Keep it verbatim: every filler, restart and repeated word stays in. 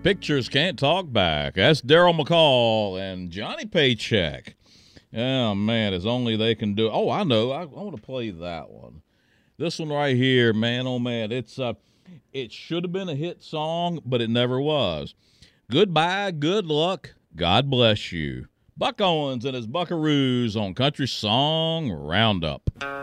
Pictures Can't Talk Back. That's Daryl McCall and Johnny Paycheck. Oh, man, as only they can do. Oh, I know. I, I want to play that one. This one right here, man, oh, man. It's uh, It should have been a hit song, but it never was. Goodbye, good luck, God bless you. Buck Owens and his Buckaroos on Country Song Roundup.